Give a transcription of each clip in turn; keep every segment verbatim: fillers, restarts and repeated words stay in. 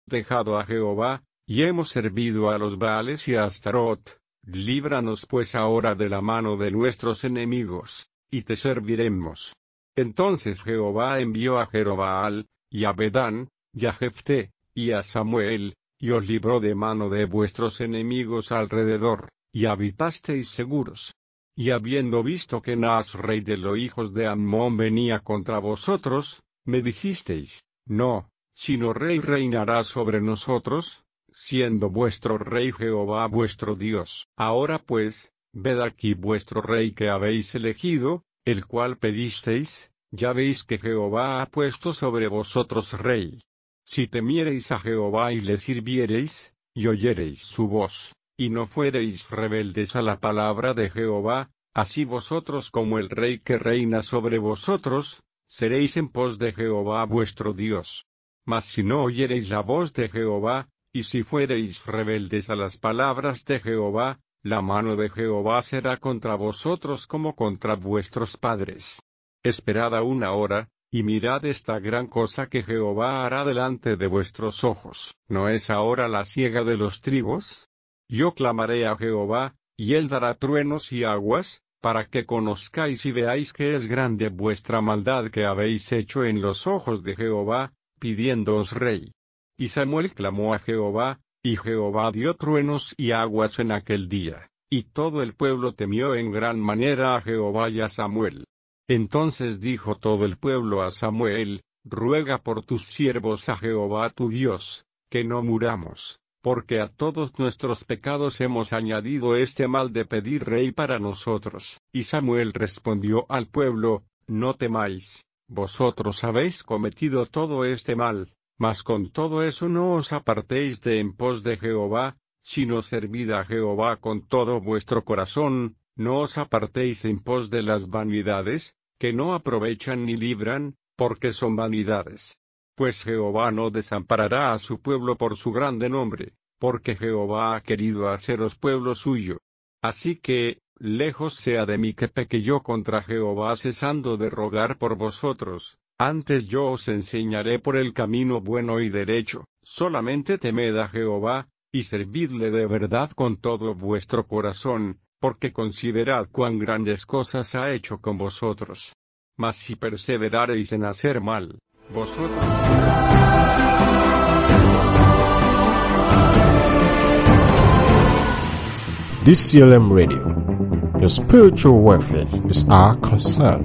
dejado a Jehová, y hemos servido a los Baales y a Astarot. Líbranos pues ahora de la mano de nuestros enemigos, y te serviremos. Entonces Jehová envió a Jerobaal, y a Bedán, y a Jefté, y a Samuel, y os libró de mano de vuestros enemigos alrededor, y habitasteis seguros. Y habiendo visto que Naas rey de los hijos de Ammón venía contra vosotros, me dijisteis, no, sino rey reinará sobre nosotros, siendo vuestro rey Jehová vuestro Dios. Ahora pues, ved aquí vuestro rey que habéis elegido, el cual pedisteis, ya veis que Jehová ha puesto sobre vosotros rey. Si temiereis a Jehová y le sirviereis, y oyereis su voz, y no fuereis rebeldes a la palabra de Jehová, así vosotros como el rey que reina sobre vosotros, seréis en pos de Jehová vuestro Dios. Mas si no oyereis la voz de Jehová, y si fuereis rebeldes a las palabras de Jehová, la mano de Jehová será contra vosotros como contra vuestros padres. Esperad aún ahora, y mirad esta gran cosa que Jehová hará delante de vuestros ojos. ¿No es ahora la siega de los trigos? Yo clamaré a Jehová, y él dará truenos y aguas, para que conozcáis y veáis que es grande vuestra maldad que habéis hecho en los ojos de Jehová, pidiéndoos rey. Y Samuel clamó a Jehová, y Jehová dio truenos y aguas en aquel día, y todo el pueblo temió en gran manera a Jehová y a Samuel. Entonces dijo todo el pueblo a Samuel, ruega por tus siervos a Jehová tu Dios, que no muramos, porque a todos nuestros pecados hemos añadido este mal de pedir rey para nosotros. Y Samuel respondió al pueblo, no temáis, vosotros habéis cometido todo este mal, mas con todo eso no os apartéis de en pos de Jehová, sino servid a Jehová con todo vuestro corazón, no os apartéis en pos de las vanidades, que no aprovechan ni libran, porque son vanidades. Pues Jehová no desamparará a su pueblo por su grande nombre, porque Jehová ha querido haceros pueblo suyo. Así que, lejos sea de mí que peque yo contra Jehová cesando de rogar por vosotros, antes yo os enseñaré por el camino bueno y derecho. Solamente temed a Jehová, y servidle de verdad con todo vuestro corazón, porque considerad cuán grandes cosas ha hecho con vosotros. Mas si perseverareis en hacer mal, vosotros... D C L M Radio. Your spiritual welfare is our concern.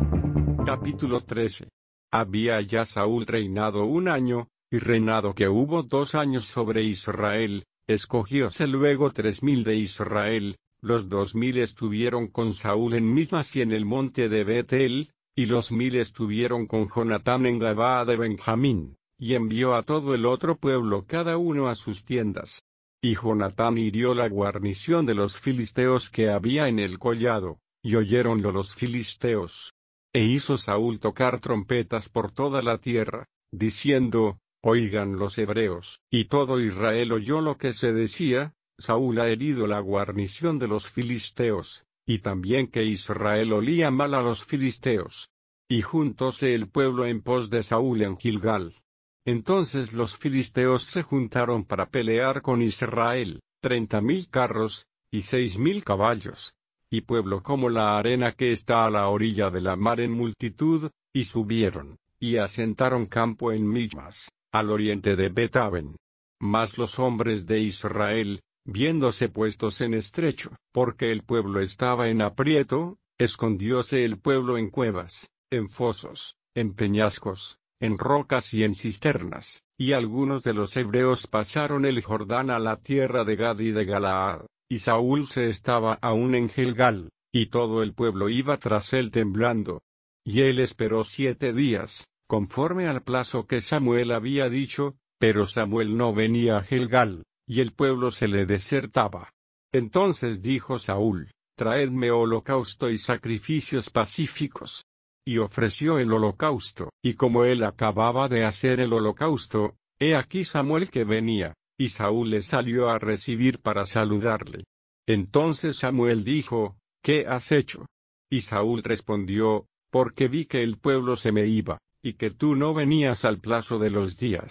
Capítulo trece. Había ya Saúl reinado un año, y reinado que hubo dos años sobre Israel, escogióse luego tres mil de Israel, los dos mil estuvieron con Saúl en Michmas y en el monte de Betel, y los mil estuvieron con Jonatán en Gabaa de Benjamín, y envió a todo el otro pueblo cada uno a sus tiendas. Y Jonatán hirió la guarnición de los filisteos que había en el collado, y oyéronlo los filisteos. E hizo Saúl tocar trompetas por toda la tierra, diciendo, oigan los hebreos. Y todo Israel oyó lo que se decía, Saúl ha herido la guarnición de los filisteos, y también que Israel olía mal a los filisteos. Y juntóse el pueblo en pos de Saúl en Gilgal. Entonces los filisteos se juntaron para pelear con Israel, treinta mil carros, y seis mil caballos, y pueblo como la arena que está a la orilla de la mar en multitud, y subieron, y asentaron campo en Michmas, al oriente de Bet-aven. Mas los hombres de Israel, viéndose puestos en estrecho, porque el pueblo estaba en aprieto, escondióse el pueblo en cuevas, en fosos, en peñascos, en rocas y en cisternas, y algunos de los hebreos pasaron el Jordán a la tierra de Gad y de Galaad, y Saúl se estaba aún en Gilgal, y todo el pueblo iba tras él temblando. Y él esperó siete días, conforme al plazo que Samuel había dicho, pero Samuel no venía a Gilgal, y el pueblo se le desertaba. Entonces dijo Saúl, traedme holocausto y sacrificios pacíficos. Y ofreció el holocausto, y como él acababa de hacer el holocausto, he aquí Samuel que venía, y Saúl le salió a recibir para saludarle. Entonces Samuel dijo, ¿qué has hecho? Y Saúl respondió, porque vi que el pueblo se me iba, y que tú no venías al plazo de los días,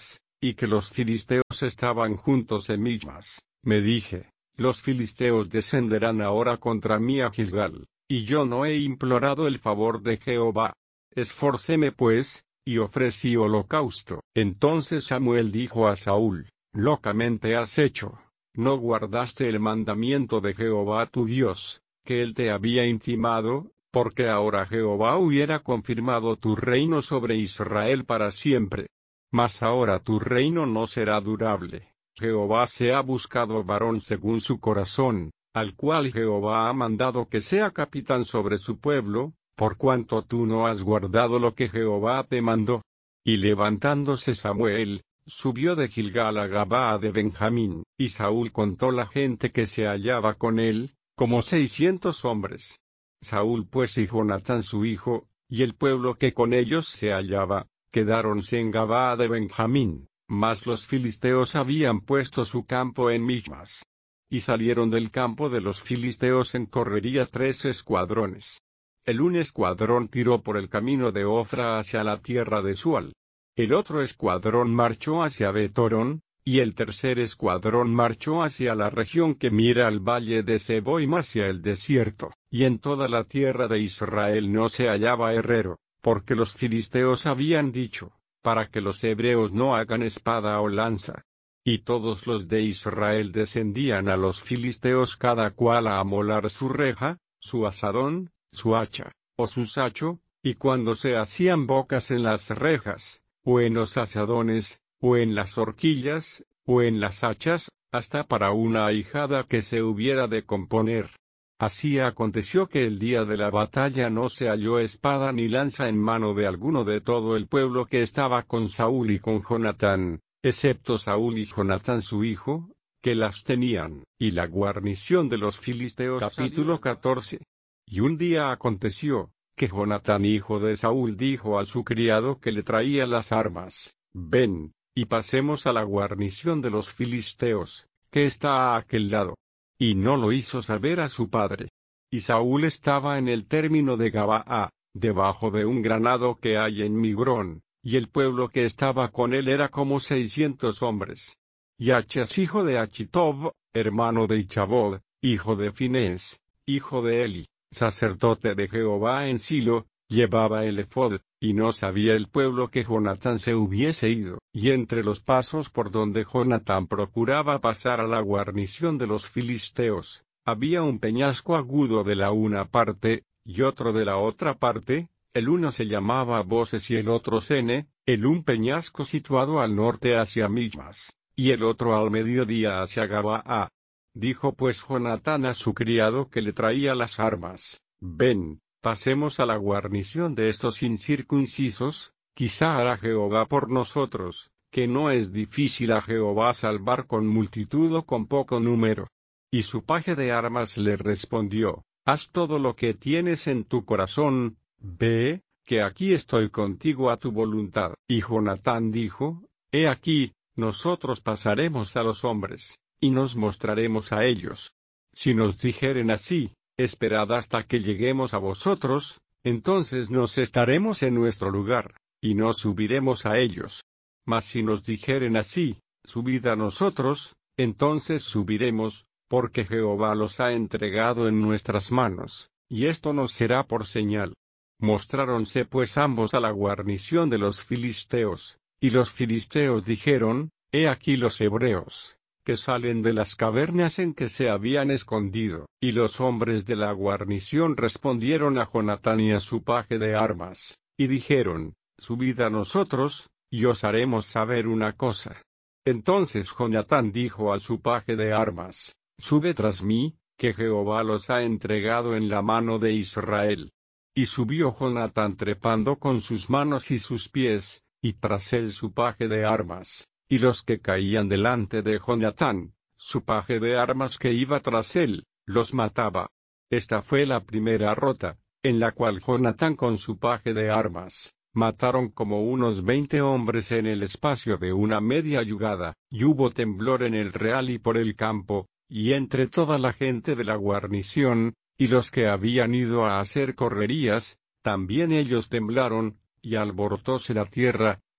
y que los filisteos estaban juntos en Michmas, me dije, los filisteos descenderán ahora contra mí a Gilgal, y yo no he implorado el favor de Jehová. Esforcéme pues, y ofrecí holocausto. Entonces Samuel dijo a Saúl, locamente has hecho, no guardaste el mandamiento de Jehová tu Dios, que él te había intimado, porque ahora Jehová hubiera confirmado tu reino sobre Israel para siempre. Mas ahora tu reino no será durable. Jehová se ha buscado varón según su corazón, al cual Jehová ha mandado que sea capitán sobre su pueblo, por cuanto tú no has guardado lo que Jehová te mandó. Y levantándose Samuel, subió de Gilgal a Gabaa de Benjamín, y Saúl contó la gente que se hallaba con él, como seiscientos hombres. Saúl pues y Jonatán su hijo, y el pueblo que con ellos se hallaba, quedáronse en Gabaa de Benjamín, mas los filisteos habían puesto su campo en Michmas. Y salieron del campo de los filisteos en correría tres escuadrones. El un escuadrón tiró por el camino de Ofra hacia la tierra de Sual. El otro escuadrón marchó hacia Betorón, y el tercer escuadrón marchó hacia la región que mira al valle de Seboim hacia el desierto, y en toda la tierra de Israel no se hallaba herrero, porque los filisteos habían dicho, para que los hebreos no hagan espada o lanza. Y todos los de Israel descendían a los filisteos cada cual a amolar su reja, su asadón, su hacha, o su sacho, y cuando se hacían bocas en las rejas, o en los asadones, o en las horquillas, o en las hachas, hasta para una ahijada que se hubiera de componer. Así aconteció que el día de la batalla no se halló espada ni lanza en mano de alguno de todo el pueblo que estaba con Saúl y con Jonatán, excepto Saúl y Jonatán su hijo, que las tenían, y la guarnición de los filisteos. Capítulo catorce. Y un día aconteció, que Jonatán hijo de Saúl dijo a su criado que le traía las armas, ven, y pasemos a la guarnición de los filisteos, que está a aquel lado. Y no lo hizo saber a su padre. Y Saúl estaba en el término de Gabaa, debajo de un granado que hay en Migrón, y el pueblo que estaba con él era como seiscientos hombres. Y Achas hijo de Achitob, hermano de Ichabod, hijo de Finés, hijo de Eli, sacerdote de Jehová en Silo, llevaba el ephod, y no sabía el pueblo que Jonatán se hubiese ido. Y entre los pasos por donde Jonatán procuraba pasar a la guarnición de los filisteos, había un peñasco agudo de la una parte, y otro de la otra parte, el uno se llamaba Boses y el otro Sene, el un peñasco situado al norte hacia Michmas, y el otro al mediodía hacia Gabaa. Dijo pues Jonatán a su criado que le traía las armas, ven, pasemos a la guarnición de estos incircuncisos, quizá hará Jehová por nosotros, que no es difícil a Jehová salvar con multitud o con poco número. Y su paje de armas le respondió, haz todo lo que tienes en tu corazón, ve, que aquí estoy contigo a tu voluntad. Y Jonatán dijo, he aquí, nosotros pasaremos a los hombres, y nos mostraremos a ellos. Si nos dijeren así, esperad hasta que lleguemos a vosotros, entonces nos estaremos en nuestro lugar, y no subiremos a ellos. Mas si nos dijeren así, subid a nosotros, entonces subiremos, porque Jehová los ha entregado en nuestras manos, y esto nos será por señal. Mostráronse pues ambos a la guarnición de los filisteos, y los filisteos dijeron, he aquí los hebreos, que salen de las cavernas en que se habían escondido. Y los hombres de la guarnición respondieron a Jonatán y a su paje de armas, y dijeron, subid a nosotros, y os haremos saber una cosa. Entonces Jonatán dijo a su paje de armas, sube tras mí, que Jehová los ha entregado en la mano de Israel. Y subió Jonatán trepando con sus manos y sus pies, y tras él su paje de armas, y los que caían delante de Jonatán, su paje de armas que iba tras él, los mataba. Esta fue la primera rota, en la cual Jonatán con su paje de armas, mataron como unos veinte hombres en el espacio de una media yugada, y hubo temblor en el real y por el campo, y entre toda la gente de la guarnición, y los que habían ido a hacer correrías, también ellos temblaron, y alborotóse la tierra,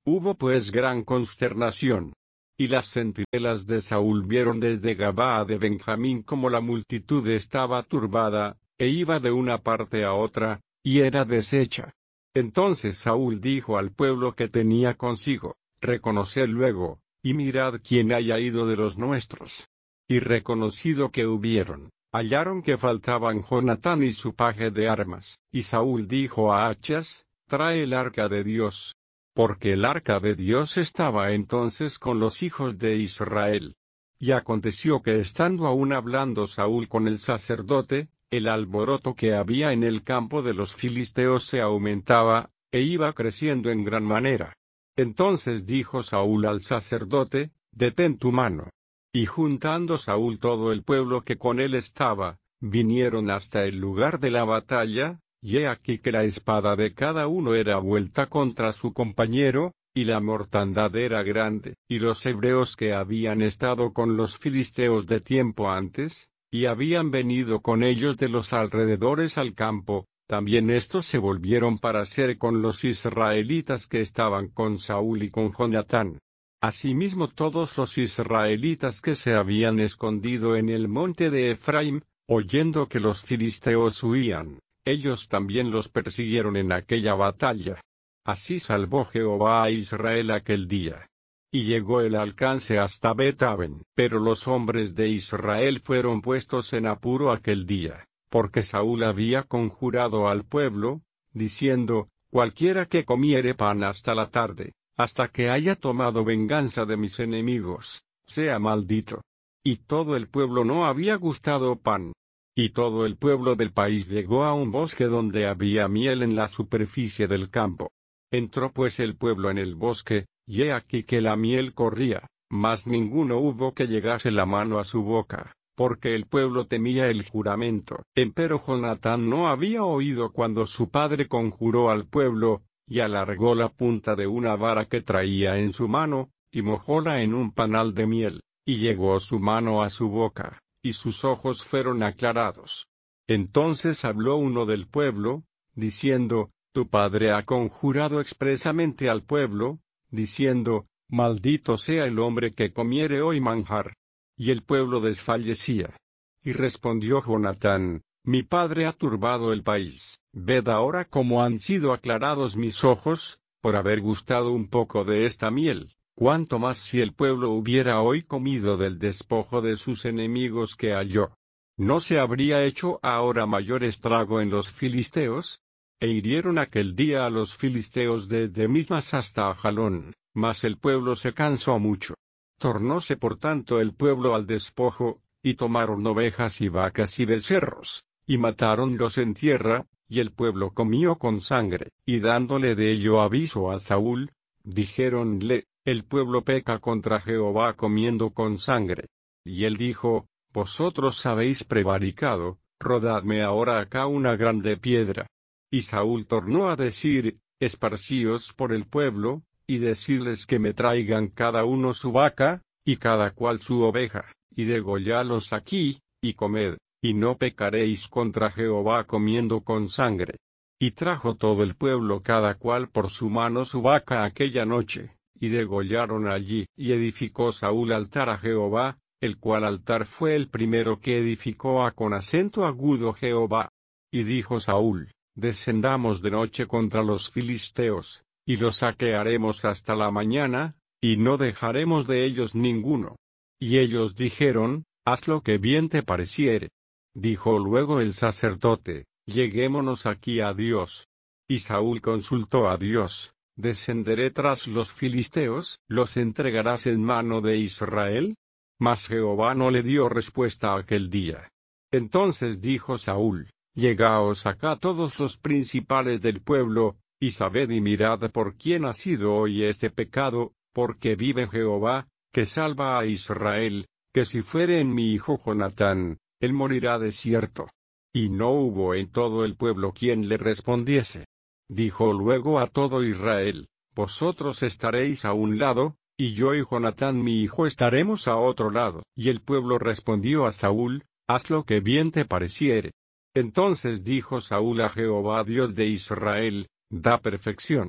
Hubo pues gran consternación. Y las centinelas de Saúl vieron desde Gabaa de Benjamín como la multitud estaba turbada, e iba de una parte a otra, y era deshecha. Entonces Saúl dijo al pueblo que tenía consigo: Reconoced luego, y mirad quién haya ido de los nuestros. Y reconocido que hubieron, hallaron que faltaban Jonatán y su paje de armas. Y Saúl dijo a Achas: Trae el arca de Dios. Porque el arca de Dios estaba entonces con los hijos de Israel. Y aconteció que estando aún hablando Saúl con el sacerdote, el alboroto que había en el campo de los filisteos se aumentaba, e iba creciendo en gran manera. Entonces dijo Saúl al sacerdote: Detén tu mano. Y juntando Saúl todo el pueblo que con él estaba, vinieron hasta el lugar de la batalla, y he aquí que la espada de cada uno era vuelta contra su compañero, y la mortandad era grande. Y los hebreos que habían estado con los filisteos de tiempo antes, y habían venido con ellos de los alrededores al campo, también estos se volvieron para ser con los israelitas que estaban con Saúl y con Jonatán. Asimismo todos los israelitas que se habían escondido en el monte de Efraim, oyendo que los filisteos huían, ellos también los persiguieron en aquella batalla. Así salvó Jehová a Israel aquel día. Y llegó el alcance hasta Bet-aven. Pero los hombres de Israel fueron puestos en apuro aquel día, porque Saúl había conjurado al pueblo, diciendo: Cualquiera que comiere pan hasta la tarde, hasta que haya tomado venganza de mis enemigos, sea maldito. Y todo el pueblo no había gustado pan. Y todo el pueblo del país llegó a un bosque donde había miel en la superficie del campo. Entró pues el pueblo en el bosque, y he aquí que la miel corría, mas ninguno hubo que llegase la mano a su boca, porque el pueblo temía el juramento. Empero Jonatán no había oído cuando su padre conjuró al pueblo, y alargó la punta de una vara que traía en su mano, y mojóla en un panal de miel, y llegó su mano a su boca, y sus ojos fueron aclarados. Entonces habló uno del pueblo, diciendo: Tu padre ha conjurado expresamente al pueblo, diciendo: Maldito sea el hombre que comiere hoy manjar. Y el pueblo desfallecía. Y respondió Jonatán: Mi padre ha turbado el país. Ved ahora cómo han sido aclarados mis ojos, por haber gustado un poco de esta miel. Cuánto más si el pueblo hubiera hoy comido del despojo de sus enemigos que halló. ¿No se habría hecho ahora mayor estrago en los filisteos? E hirieron aquel día a los filisteos desde Mismas hasta Ajalón, mas el pueblo se cansó mucho. Tornóse por tanto el pueblo al despojo, y tomaron ovejas y vacas y becerros, y matáronlos en tierra, y el pueblo comió con sangre. Y dándole de ello aviso a Saúl, dijéronle: El pueblo peca contra Jehová comiendo con sangre. Y él dijo: Vosotros habéis prevaricado, rodadme ahora acá una grande piedra. Y Saúl tornó a decir: Esparcíos por el pueblo, y decidles que me traigan cada uno su vaca, y cada cual su oveja, y degollalos aquí, y comed, y no pecaréis contra Jehová comiendo con sangre. Y trajo todo el pueblo cada cual por su mano su vaca aquella noche, y degollaron allí. Y edificó Saúl altar a Jehová, el cual altar fue el primero que edificó a con acento agudo Jehová. Y dijo Saúl: Descendamos de noche contra los filisteos, y los saquearemos hasta la mañana, y no dejaremos de ellos ninguno. Y ellos dijeron: Haz lo que bien te pareciere. Dijo luego el sacerdote: Lleguémonos aquí a Dios. Y Saúl consultó a Dios: ¿Descenderé tras los filisteos? ¿Los entregarás en mano de Israel? Mas Jehová no le dio respuesta aquel día. Entonces dijo Saúl: Llegaos acá todos los principales del pueblo, y sabed y mirad por quién ha sido hoy este pecado, porque vive Jehová, que salva a Israel, que si fuere en mi hijo Jonatán, él morirá de cierto. Y no hubo en todo el pueblo quien le respondiese. Dijo luego a todo Israel: Vosotros estaréis a un lado, y yo y Jonatán mi hijo estaremos a otro lado. Y el pueblo respondió a Saúl: Haz lo que bien te pareciere. Entonces dijo Saúl a Jehová Dios de Israel: Da perfección.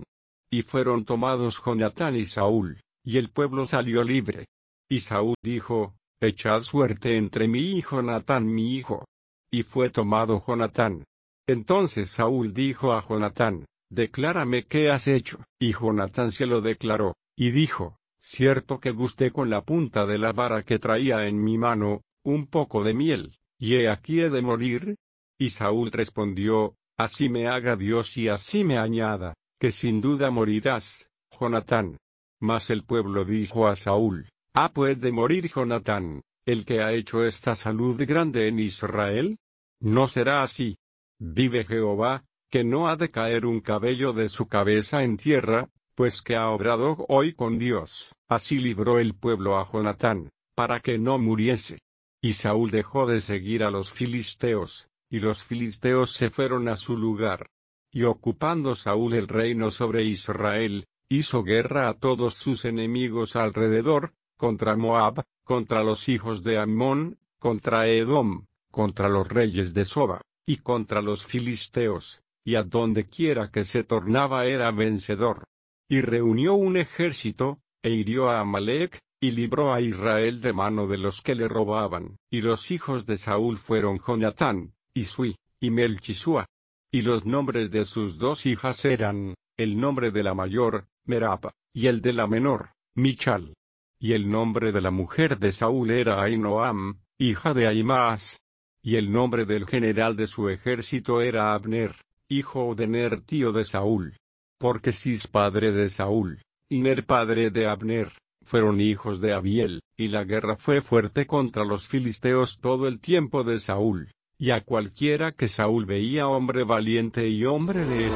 Y fueron tomados Jonatán y Saúl, y el pueblo salió libre. Y Saúl dijo, echad suerte entre mí y Jonatán mi hijo. Y fue tomado Jonatán. Entonces Saúl dijo a Jonatán, declárame qué has hecho. Y Jonatán se lo declaró, y dijo, cierto que gusté con la punta de la vara que traía en mi mano, un poco de miel, y he aquí he de morir. Y Saúl respondió, así me haga Dios y así me añada, que sin duda morirás, Jonatán. Mas el pueblo dijo a Saúl, ¿ha pues de morir Jonatán, el que ha hecho esta salud grande en Israel? No será así. Vive Jehová, que no ha de caer un cabello de su cabeza en tierra, pues que ha obrado hoy con Dios. Así libró el pueblo a Jonatán, para que no muriese. Y Saúl dejó de seguir a los filisteos, y los filisteos se fueron a su lugar. Y ocupando Saúl el reino sobre Israel, hizo guerra a todos sus enemigos alrededor, contra Moab, contra los hijos de Amón, contra Edom, contra los reyes de Soba, y contra los filisteos, y a donde quiera que se tornaba era vencedor. Y reunió un ejército, e hirió a Amalec, y libró a Israel de mano de los que le robaban. Y los hijos de Saúl fueron Jonatán, y Sui, y Melchisúa. Y los nombres de sus dos hijas eran, el nombre de la mayor, Merab, y el de la menor, Michal. Y el nombre de la mujer de Saúl era Ahinoam, hija de Ahimaas. Y el nombre del general de su ejército era Abner, hijo de Ner tío de Saúl. Porque Cis padre de Saúl, y Ner padre de Abner, fueron hijos de Abiel, y la guerra fue fuerte contra los filisteos todo el tiempo de Saúl. Y a cualquiera que Saúl veía hombre valiente y hombre de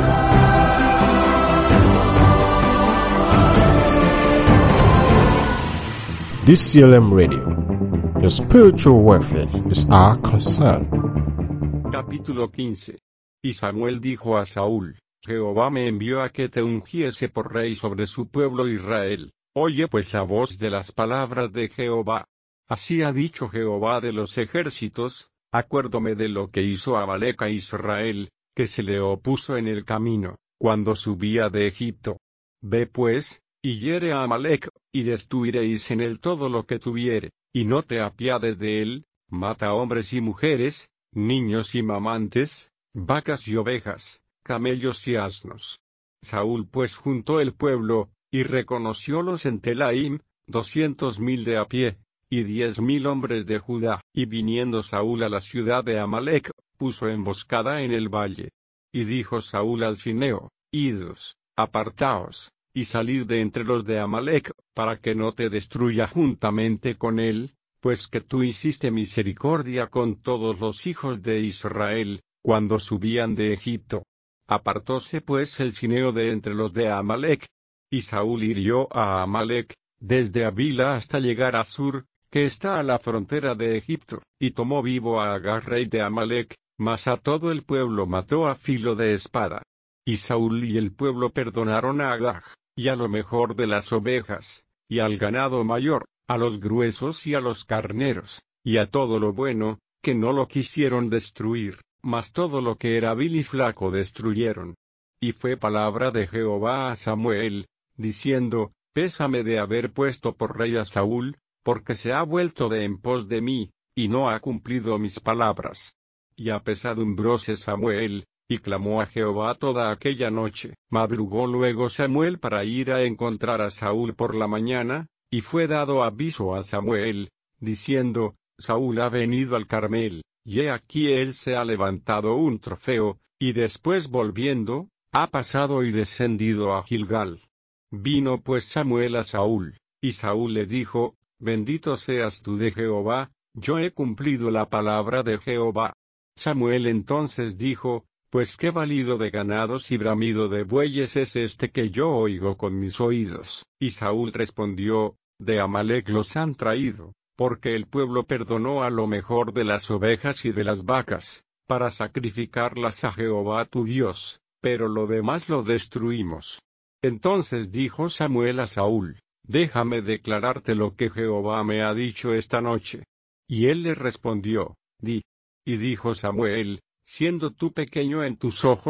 D C L M Radio. Your spiritual welfare is our concern. Capítulo quince. Y Samuel dijo a Saúl, Jehová me envió a que te ungiese por rey sobre su pueblo Israel. Oye pues la voz de las palabras de Jehová. Así ha dicho Jehová de los ejércitos, acuérdome de lo que hizo Amalec a Israel, que se le opuso en el camino, cuando subía de Egipto. Ve pues, y hiere a Amalec, y destruiréis en él todo lo que tuviere, y no te apiades de él, mata hombres y mujeres, niños y mamantes, vacas y ovejas, camellos y asnos. Saúl pues juntó el pueblo, y reconociólos en Telaim, doscientos mil de a pie, y diez mil hombres de Judá. Y viniendo Saúl a la ciudad de Amalec, puso emboscada en el valle. Y dijo Saúl al cineo, Idos, apartaos, y salid de entre los de Amalec, para que no te destruya juntamente con él, pues que tú hiciste misericordia con todos los hijos de Israel, cuando subían de Egipto. Apartóse pues el cineo de entre los de Amalec. Y Saúl hirió a Amalec, desde Avila hasta llegar a Sur, que está a la frontera de Egipto, y tomó vivo a Agag rey de Amalec, mas a todo el pueblo mató a filo de espada. Y Saúl y el pueblo perdonaron a Agag, y a lo mejor de las ovejas, y al ganado mayor, a los gruesos y a los carneros, y a todo lo bueno, que no lo quisieron destruir, mas todo lo que era vil y flaco destruyeron. Y fue palabra de Jehová a Samuel, diciendo, pésame de haber puesto por rey a Saúl, porque se ha vuelto de en pos de mí, y no ha cumplido mis palabras. Y apesadumbróse Samuel, y clamó a Jehová toda aquella noche. Madrugó luego Samuel para ir a encontrar a Saúl por la mañana, y fue dado aviso a Samuel, diciendo, Saúl ha venido al Carmel, y he aquí él se ha levantado un trofeo, y después volviendo, ha pasado y descendido a Gilgal. Vino pues Samuel a Saúl, y Saúl le dijo, bendito seas tú de Jehová, yo he cumplido la palabra de Jehová. Samuel entonces dijo, pues qué balido de ganados y bramido de bueyes es este que yo oigo con mis oídos. Y Saúl respondió, de Amalec los han traído, porque el pueblo perdonó a lo mejor de las ovejas y de las vacas, para sacrificarlas a Jehová tu Dios, pero lo demás lo destruimos. Entonces dijo Samuel a Saúl, déjame declararte lo que Jehová me ha dicho esta noche. Y él le respondió, di. Y dijo Samuel, siendo tú pequeño en tus ojos,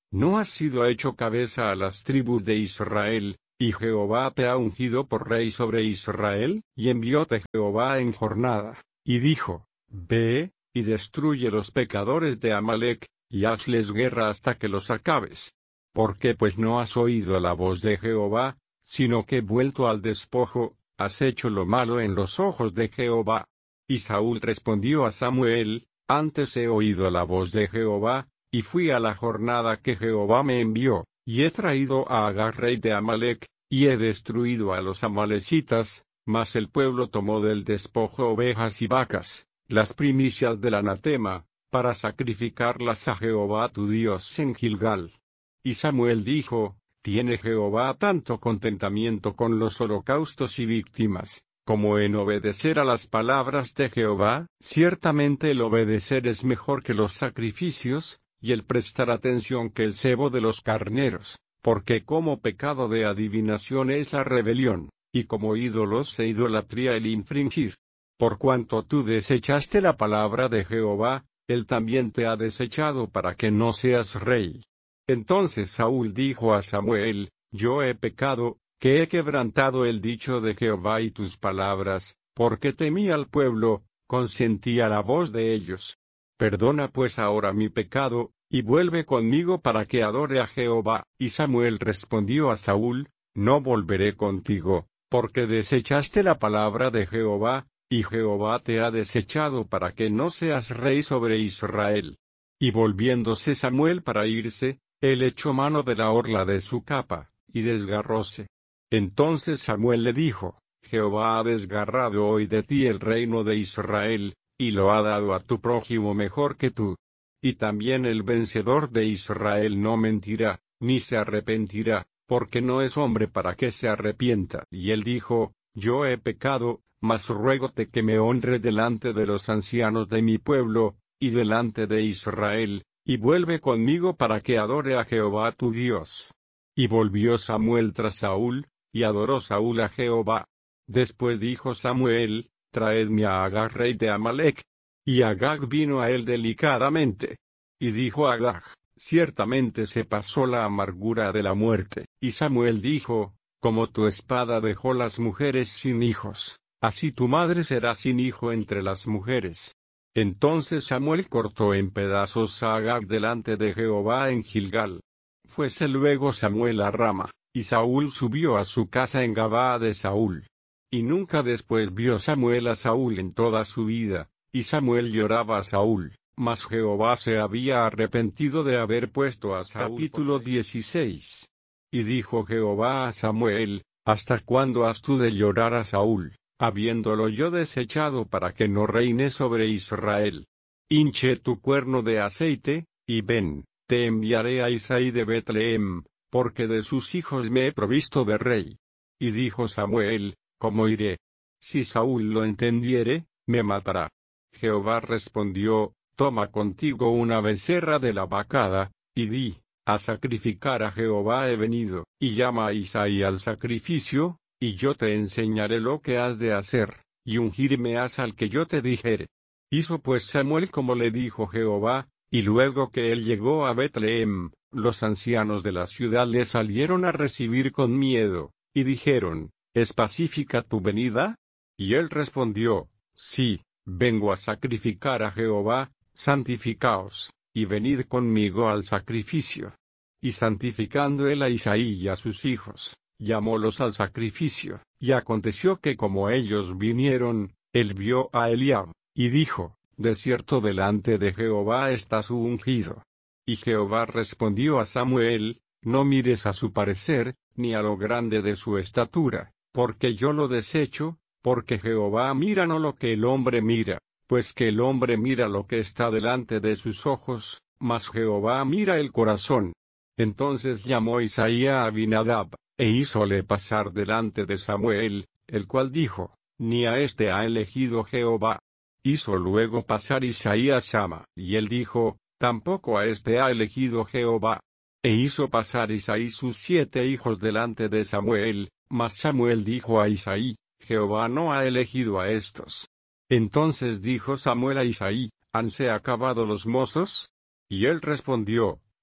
no has sido hecho cabeza a las tribus de Israel, y Jehová te ha ungido por rey sobre Israel, y envióte Jehová en jornada, y dijo, ve, y destruye los pecadores de Amalec, y hazles guerra hasta que los acabes. ¿Por qué pues no has oído la voz de Jehová, sino que vuelto al despojo, has hecho lo malo en los ojos de Jehová? Y Saúl respondió a Samuel, antes he oído la voz de Jehová, y fui a la jornada que Jehová me envió, y he traído a Agag rey de Amalec, y he destruido a los amalecitas, mas el pueblo tomó del despojo ovejas y vacas, las primicias del anatema, para sacrificarlas a Jehová tu Dios en Gilgal. Y Samuel dijo, ¿tiene Jehová tanto contentamiento con los holocaustos y víctimas, como en obedecer a las palabras de Jehová? Ciertamente el obedecer es mejor que los sacrificios, y el prestar atención que el cebo de los carneros, porque como pecado de adivinación es la rebelión, y como ídolos e idolatría el infringir. Por cuanto tú desechaste la palabra de Jehová, él también te ha desechado para que no seas rey. Entonces Saúl dijo a Samuel, yo he pecado, que he quebrantado el dicho de Jehová y tus palabras, porque temí al pueblo, consentí a la voz de ellos. Perdona pues ahora mi pecado, y vuelve conmigo para que adore a Jehová. Y Samuel respondió a Saúl, no volveré contigo, porque desechaste la palabra de Jehová, y Jehová te ha desechado para que no seas rey sobre Israel. Y volviéndose Samuel para irse, él echó mano de la orla de su capa, y desgarróse. Entonces Samuel le dijo, Jehová ha desgarrado hoy de ti el reino de Israel, y lo ha dado a tu prójimo mejor que tú. Y también el vencedor de Israel no mentirá, ni se arrepentirá, porque no es hombre para que se arrepienta. Y él dijo, yo he pecado, mas ruégote que me honre delante de los ancianos de mi pueblo, y delante de Israel, y vuelve conmigo para que adore a Jehová tu Dios. Y volvió Samuel tras Saúl, y adoró Saúl a Jehová. Después dijo Samuel, traedme a Agag rey de Amalec. Y Agag vino a él delicadamente. Y dijo Agag, ciertamente se pasó la amargura de la muerte. Y Samuel dijo, como tu espada dejó las mujeres sin hijos, así tu madre será sin hijo entre las mujeres. Entonces Samuel cortó en pedazos a Agag delante de Jehová en Gilgal. Fuese luego Samuel a Rama, y Saúl subió a su casa en Gabaa de Saúl. Y nunca después vio Samuel a Saúl en toda su vida, y Samuel lloraba a Saúl, mas Jehová se había arrepentido de haber puesto a Saúl. Capítulo dieciséis. Y dijo Jehová a Samuel, ¿hasta cuándo has tú de llorar a Saúl, habiéndolo yo desechado para que no reine sobre Israel? Hinche tu cuerno de aceite, y ven, te enviaré a Isaí de Betlehem, porque de sus hijos me he provisto de rey. Y dijo Samuel, ¿cómo iré? Si Saúl lo entendiere, me matará. Jehová respondió, toma contigo una becerra de la vacada, y di, a sacrificar a Jehová he venido, y llama a Isaí al sacrificio, y yo te enseñaré lo que has de hacer, y ungirme has al que yo te dijere. Hizo pues Samuel como le dijo Jehová, y luego que él llegó a Betlehem, los ancianos de la ciudad le salieron a recibir con miedo, y dijeron, ¿es pacífica tu venida? Y él respondió, sí, vengo a sacrificar a Jehová, santificaos, y venid conmigo al sacrificio. Y santificando él a Isaí y a sus hijos, llamólos al sacrificio, y aconteció que como ellos vinieron, él vio a Eliab, y dijo, de cierto delante de Jehová está su ungido. Y Jehová respondió a Samuel, no mires a su parecer, ni a lo grande de su estatura, porque yo lo desecho, porque Jehová mira no lo que el hombre mira, pues que el hombre mira lo que está delante de sus ojos, mas Jehová mira el corazón. Entonces llamó Isaí a Abinadab, e hízole pasar delante de Samuel, el cual dijo, ni a este ha elegido Jehová. Hizo luego pasar Isaí a Sama, y él dijo, tampoco a este ha elegido Jehová. E hizo pasar Isaí sus siete hijos delante de Samuel, mas Samuel dijo a Isaí, Jehová no ha elegido a estos. Entonces dijo Samuel a Isaí, ¿hanse acabado los mozos? Y él respondió,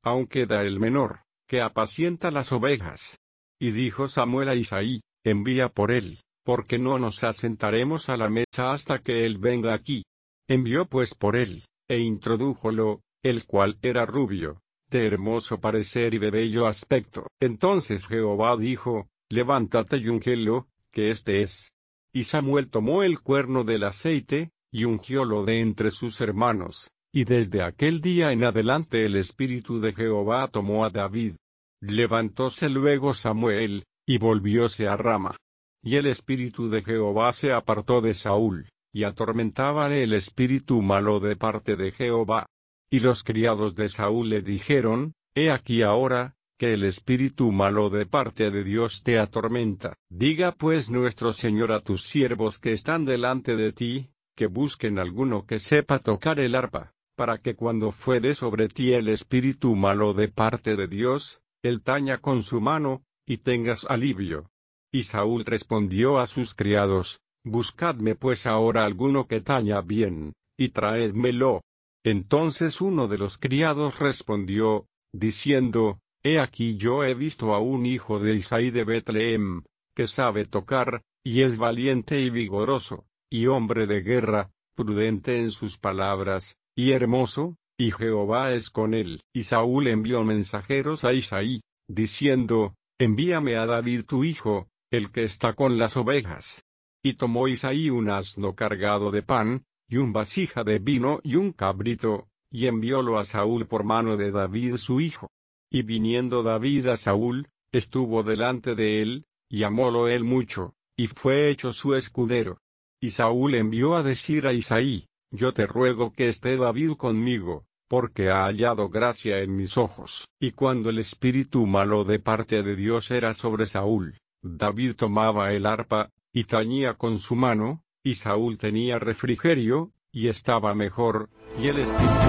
aún queda el menor, que apacienta las ovejas. Y dijo Samuel a Isaí, envía por él, porque no nos asentaremos a la mesa hasta que él venga aquí. Envió pues por él, e introdújolo, el cual era rubio, de hermoso parecer y de bello aspecto. Entonces Jehová dijo, levántate y ungelo, que este es. Y Samuel tomó el cuerno del aceite, y ungiólo de entre sus hermanos, y desde aquel día en adelante el espíritu de Jehová tomó a David. Levantóse luego Samuel, y volvióse a Rama. Y el espíritu de Jehová se apartó de Saúl, y atormentábale el espíritu malo de parte de Jehová. Y los criados de Saúl le dijeron, he aquí ahora, que el espíritu malo de parte de Dios te atormenta. Diga pues nuestro Señor a tus siervos que están delante de ti, que busquen alguno que sepa tocar el arpa, para que cuando fuere sobre ti el espíritu malo de parte de Dios, él taña con su mano, y tengas alivio. Y Saúl respondió a sus criados, buscadme pues ahora alguno que taña bien, y traédmelo. Entonces uno de los criados respondió, diciendo, he aquí yo he visto a un hijo de Isaí de Betlehem, que sabe tocar, y es valiente y vigoroso, y hombre de guerra, prudente en sus palabras, y hermoso, y Jehová es con él. Y Saúl envió mensajeros a Isaí, diciendo, envíame a David tu hijo, el que está con las ovejas. Y tomó Isaí un asno cargado de pan, y un vasija de vino y un cabrito, y enviólo a Saúl por mano de David su hijo. Y viniendo David a Saúl, estuvo delante de él, y amólo él mucho, y fue hecho su escudero. Y Saúl envió a decir a Isaí, yo te ruego que esté David conmigo, porque ha hallado gracia en mis ojos. Y cuando el espíritu malo de parte de Dios era sobre Saúl, David tomaba el arpa, y tañía con su mano, y Saúl tenía refrigerio, y estaba mejor, y el espíritu.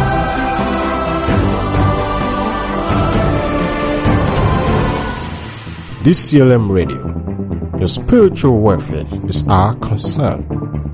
D C L M Radio. Your spiritual welfare is our concern.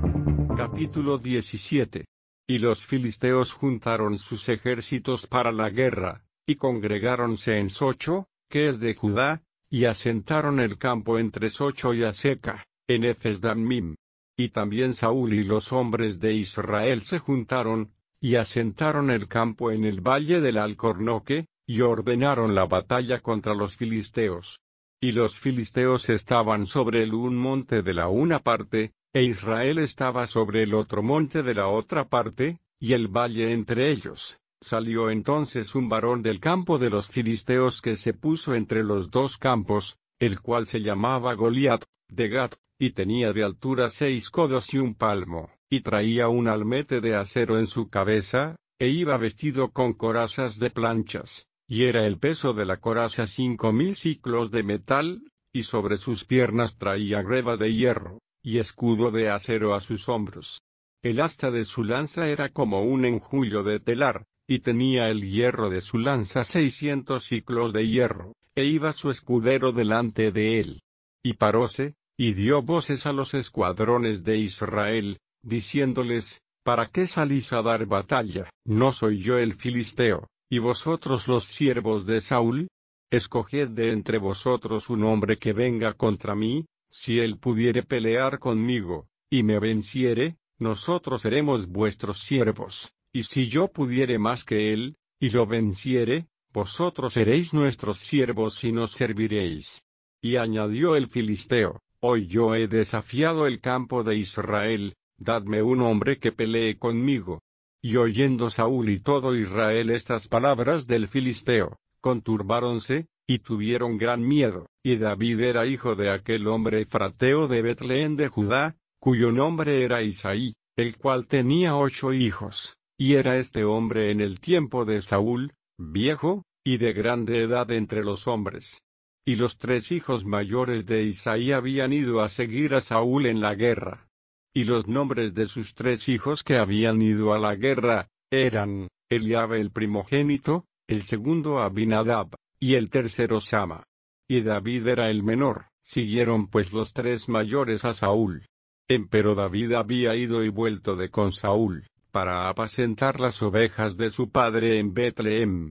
Capítulo diecisiete. Y los filisteos juntaron sus ejércitos para la guerra, y congregáronse en Socho, que es de Judá, y asentaron el campo entre Socho y Aseca, en Efes-Dammim. Y también Saúl y los hombres de Israel se juntaron, y asentaron el campo en el valle del Alcornoque, y ordenaron la batalla contra los filisteos. Y los filisteos estaban sobre el un monte de la una parte, e Israel estaba sobre el otro monte de la otra parte, y el valle entre ellos. Salió entonces un varón del campo de los filisteos que se puso entre los dos campos, el cual se llamaba Goliat, de Gat, y tenía de altura seis codos y un palmo, y traía un almete de acero en su cabeza, e iba vestido con corazas de planchas, y era el peso de la coraza cinco mil siclos de metal, y sobre sus piernas traía greba de hierro, y escudo de acero a sus hombros. El asta de su lanza era como un enjullo de telar, y tenía el hierro de su lanza seiscientos siclos de hierro, e iba su escudero delante de él. Y paróse, y dio voces a los escuadrones de Israel, diciéndoles, ¿para qué salís a dar batalla? ¿No soy yo el filisteo, y vosotros los siervos de Saúl? Escoged de entre vosotros un hombre que venga contra mí, si él pudiere pelear conmigo, y me venciere, nosotros seremos vuestros siervos, y si yo pudiere más que él, y lo venciere, vosotros seréis nuestros siervos y nos serviréis. Y añadió el filisteo, hoy yo he desafiado el campo de Israel, dadme un hombre que pelee conmigo. Y oyendo Saúl y todo Israel estas palabras del filisteo, conturbáronse, y tuvieron gran miedo. Y David era hijo de aquel hombre efrateo de Betlehem de Judá, cuyo nombre era Isaí, el cual tenía ocho hijos, y era este hombre en el tiempo de Saúl, viejo, y de grande edad entre los hombres. Y los tres hijos mayores de Isaí habían ido a seguir a Saúl en la guerra. Y los nombres de sus tres hijos que habían ido a la guerra, eran, Eliab el primogénito, el segundo Abinadab, y el tercero Sama. Y David era el menor. Siguieron pues los tres mayores a Saúl. Empero David había ido y vuelto de con Saúl, para apacentar las ovejas de su padre en Betlehem.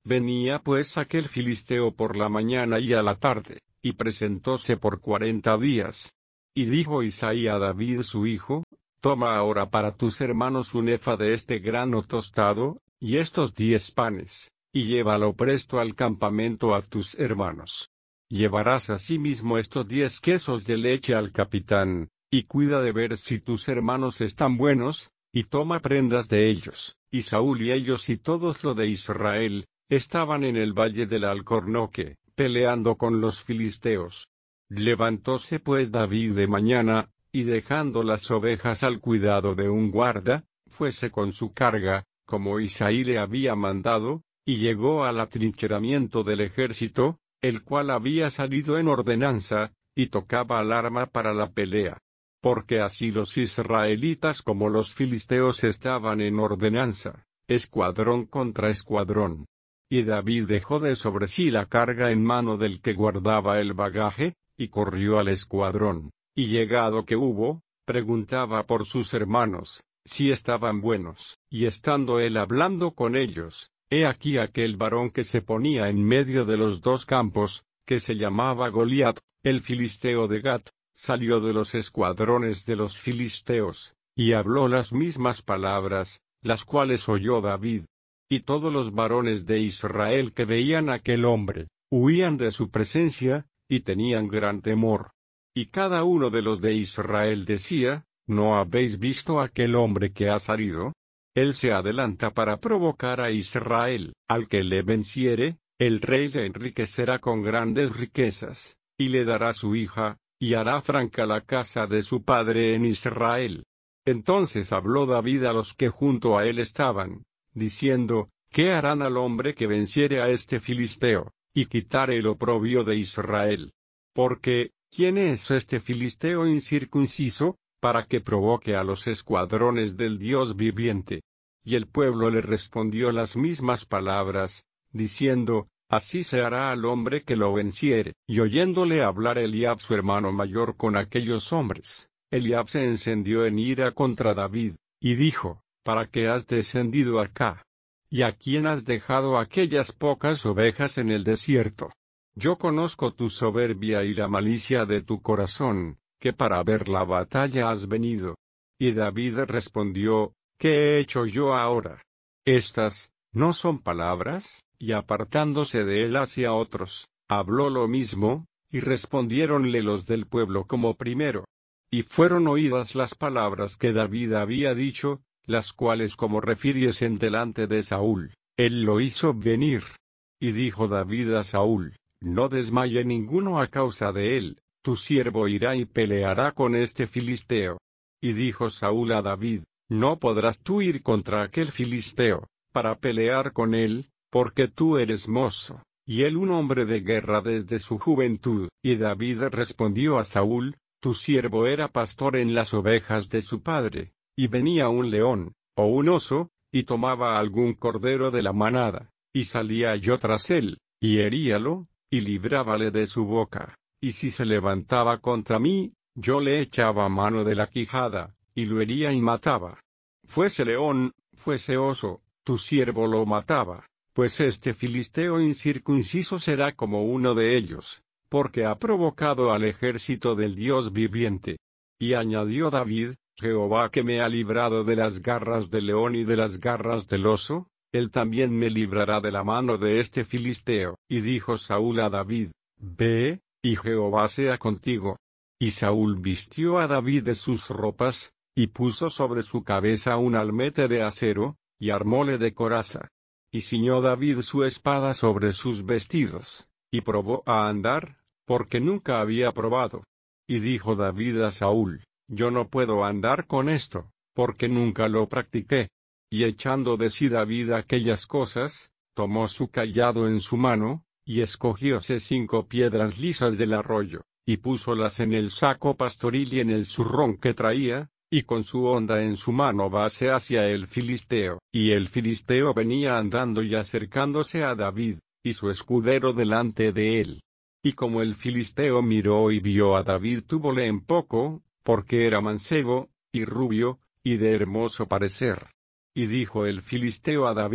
Venía pues aquel filisteo por la mañana y a la tarde, y presentóse por cuarenta días. Y dijo Isaí a David su hijo: Toma ahora para tus hermanos un efa de este grano tostado, y estos diez panes, y llévalo presto al campamento a tus hermanos. Llevarás asimismo estos diez quesos de leche al capitán, y cuida de ver si tus hermanos están buenos, y toma prendas de ellos. Y Saúl y ellos y todos los de Israel, estaban en el valle del Alcornoque, peleando con los filisteos. Levantóse pues David de mañana, y dejando las ovejas al cuidado de un guarda, fuese con su carga, como Isaí le había mandado, y llegó al atrincheramiento del ejército, el cual había salido en ordenanza, y tocaba alarma para la pelea. Porque así los israelitas como los filisteos estaban en ordenanza, escuadrón contra escuadrón. Y David dejó de sobre sí la carga en mano del que guardaba el bagaje, y corrió al escuadrón, y llegado que hubo, preguntaba por sus hermanos, si estaban buenos, y estando él hablando con ellos, he aquí aquel varón que se ponía en medio de los dos campos, que se llamaba Goliat, el filisteo de Gat, salió de los escuadrones de los filisteos, y habló las mismas palabras, las cuales oyó David. Y todos los varones de Israel que veían a aquel hombre, huían de su presencia, y tenían gran temor. Y cada uno de los de Israel decía: ¿No habéis visto a aquel hombre que ha salido? Él se adelanta para provocar a Israel. Al que le venciere, el rey le enriquecerá con grandes riquezas, y le dará su hija, y hará franca la casa de su padre en Israel. Entonces habló David a los que junto a él estaban, diciendo: ¿Qué harán al hombre que venciere a este filisteo, y quitare el oprobio de Israel? Porque, ¿quién es este filisteo incircunciso, para que provoque a los escuadrones del Dios viviente? Y el pueblo le respondió las mismas palabras, diciendo: Así se hará al hombre que lo venciere. Y oyéndole hablar Eliab su hermano mayor con aquellos hombres, Eliab se encendió en ira contra David, y dijo: ¿Para qué has descendido acá? ¿Y a quién has dejado aquellas pocas ovejas en el desierto? Yo conozco tu soberbia y la malicia de tu corazón, que para ver la batalla has venido. Y David respondió: ¿Qué he hecho yo ahora? Estas, ¿no son palabras? Y apartándose de él hacia otros, habló lo mismo, y respondiéronle los del pueblo como primero. Y fueron oídas las palabras que David había dicho, las cuales como refiriesen delante de Saúl, él lo hizo venir. Y dijo David a Saúl: No desmaye ninguno a causa de él, tu siervo irá y peleará con este filisteo. Y dijo Saúl a David: No podrás tú ir contra aquel filisteo, para pelear con él, porque tú eres mozo, y él un hombre de guerra desde su juventud. Y David respondió a Saúl: Tu siervo era pastor en las ovejas de su padre, y venía un león, o un oso, y tomaba algún cordero de la manada, y salía yo tras él, y heríalo, y librábale de su boca, y si se levantaba contra mí, yo le echaba mano de la quijada, y lo hería y mataba. Fuese león, fuese oso, tu siervo lo mataba, pues este filisteo incircunciso será como uno de ellos, porque ha provocado al ejército del Dios viviente. Y añadió David: Jehová que me ha librado de las garras del león y de las garras del oso, él también me librará de la mano de este filisteo. Y dijo Saúl a David: Ve, y Jehová sea contigo. Y Saúl vistió a David de sus ropas, y puso sobre su cabeza un almete de acero, y armóle de coraza. Y ciñó David su espada sobre sus vestidos, y probó a andar, porque nunca había probado. Y dijo David a Saúl: Yo no puedo andar con esto, porque nunca lo practiqué. Y echando de sí David aquellas cosas, tomó su cayado en su mano, y escogióse cinco piedras lisas del arroyo, y púsolas en el saco pastoril y en el zurrón que traía, y con su honda en su mano vase hacia el filisteo. Y el filisteo venía andando y acercándose a David, y su escudero delante de él. Y como el filisteo miró y vio a David, túvole en poco, porque era mancebo, y rubio, y de hermoso parecer. Y dijo el filisteo a David: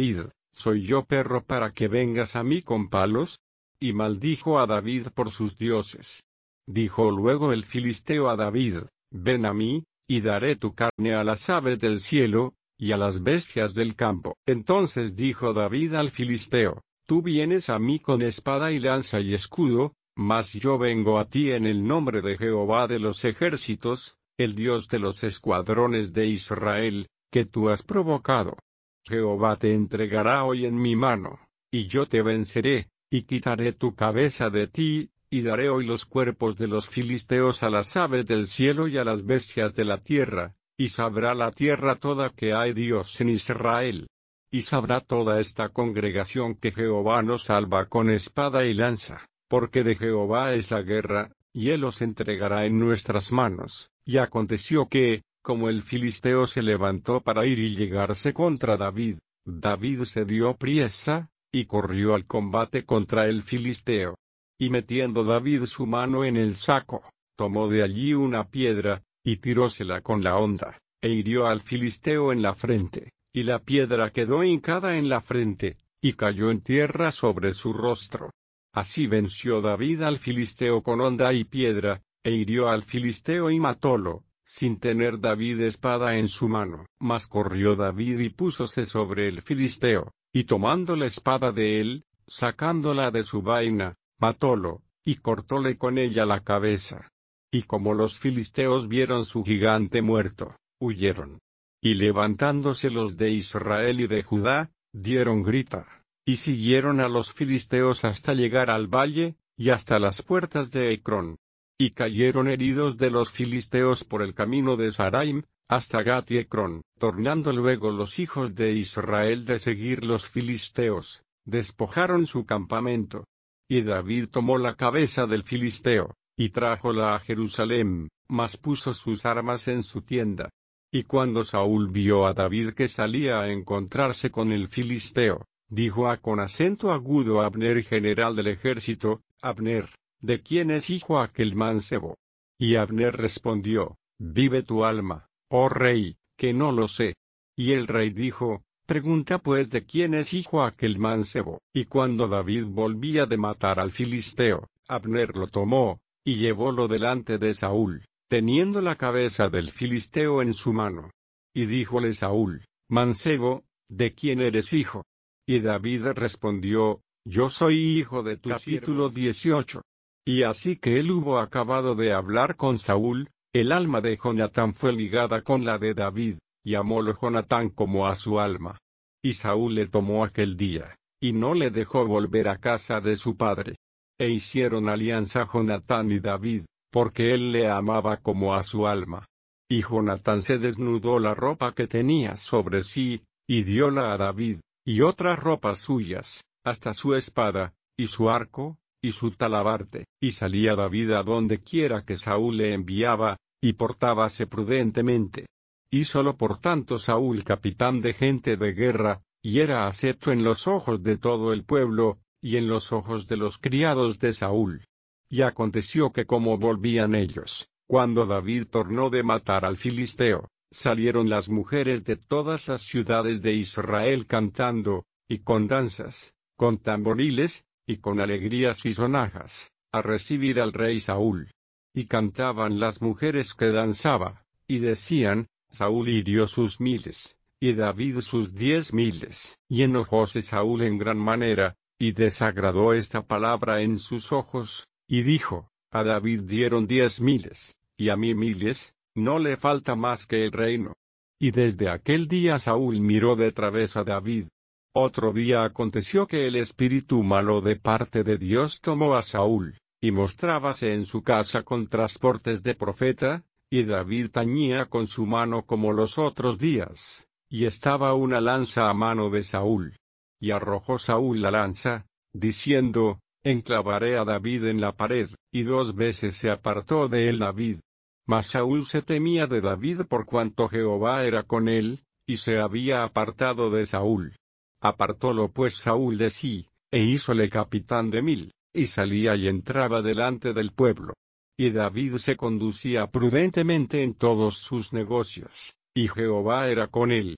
¿soy yo perro para que vengas a mí con palos? Y maldijo a David por sus dioses. Dijo luego el filisteo a David, ven a mí, y daré tu carne a las aves del cielo, y a las bestias del campo. Entonces dijo David al filisteo, tú vienes a mí con espada y lanza y escudo, mas yo vengo a ti en el nombre de Jehová de los ejércitos, el Dios de los escuadrones de Israel, que tú has provocado. Jehová te entregará hoy en mi mano, y yo te venceré, y quitaré tu cabeza de ti, y daré hoy los cuerpos de los filisteos a las aves del cielo y a las bestias de la tierra, y sabrá la tierra toda que hay Dios en Israel. Y sabrá toda esta congregación que Jehová nos salva con espada y lanza, porque de Jehová es la guerra, y él os entregará en nuestras manos. Y aconteció que, como el filisteo se levantó para ir y llegarse contra David, David se dio priesa, y corrió al combate contra el filisteo. Y metiendo David su mano en el saco, tomó de allí una piedra, y tirósela con la honda, e hirió al filisteo en la frente, y la piedra quedó hincada en la frente, y cayó en tierra sobre su rostro. Así venció David al filisteo con honda y piedra, e hirió al filisteo y matólo, sin tener David espada en su mano. Mas corrió David y púsose sobre el filisteo, y tomando la espada de él, sacándola de su vaina, matólo, y cortóle con ella la cabeza. Y como los filisteos vieron su gigante muerto, huyeron. Y levantándose los de Israel y de Judá, dieron grita, y siguieron a los filisteos hasta llegar al valle, y hasta las puertas de Ecrón. Y cayeron heridos de los filisteos por el camino de Saraim, hasta Gat y Ecrón. Tornando luego los hijos de Israel de seguir los filisteos, despojaron su campamento. Y David tomó la cabeza del filisteo, y trájola a Jerusalén, mas puso sus armas en su tienda. Y cuando Saúl vio a David que salía a encontrarse con el filisteo, dijo a con acento agudo a Abner, general del ejército, Abner, ¿de quién es hijo aquel mancebo? Y Abner respondió, vive tu alma, oh rey, que no lo sé. Y el rey dijo, pregunta pues de quién es hijo aquel mancebo. Y cuando David volvía de matar al filisteo, Abner lo tomó, y llevólo delante de Saúl, teniendo la cabeza del filisteo en su mano. Y díjole Saúl, mancebo, ¿de quién eres hijo? Y David respondió, yo soy hijo de tu Capítulo dieciocho. Y así que él hubo acabado de hablar con Saúl, el alma de Jonatán fue ligada con la de David, y amólo Jonatán como a su alma. Y Saúl le tomó aquel día, y no le dejó volver a casa de su padre. E hicieron alianza Jonatán y David, porque él le amaba como a su alma. Y Jonatán se desnudó la ropa que tenía sobre sí, y dióla a David, y otras ropas suyas, hasta su espada, y su arco, y su talabarte. Y salía David a donde quiera que Saúl le enviaba, y portábase prudentemente. Hízolo por tanto Saúl capitán de gente de guerra, y era acepto en los ojos de todo el pueblo, y en los ojos de los criados de Saúl. Y aconteció que como volvían ellos, cuando David tornó de matar al filisteo, salieron las mujeres de todas las ciudades de Israel cantando, y con danzas, con tamboriles, y con alegrías y sonajas, a recibir al rey Saúl. Y cantaban las mujeres que danzaba, y decían, Saúl hirió sus miles, y David sus diez miles. Y enojóse Saúl en gran manera, y desagradó esta palabra en sus ojos, y dijo, a David dieron diez miles, y a mí miles, no le falta más que el reino. Y desde aquel día Saúl miró de través a David. Otro día aconteció que el espíritu malo de parte de Dios tomó a Saúl, y mostrábase en su casa con transportes de profeta, y David tañía con su mano como los otros días, y estaba una lanza a mano de Saúl. Y arrojó Saúl la lanza, diciendo, enclavaré a David en la pared, y dos veces se apartó de él David. Mas Saúl se temía de David por cuanto Jehová era con él, y se había apartado de Saúl. Apartólo pues Saúl de sí, e hízole capitán de mil, y salía y entraba delante del pueblo. Y David se conducía prudentemente en todos sus negocios, y Jehová era con él.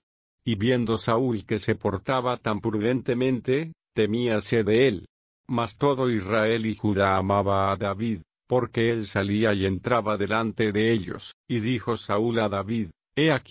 Y viendo Saúl que se portaba tan prudentemente, temíase de él. Mas todo Israel y Judá amaba a David, porque él salía y entraba delante de ellos. Y dijo Saúl a David: He aquí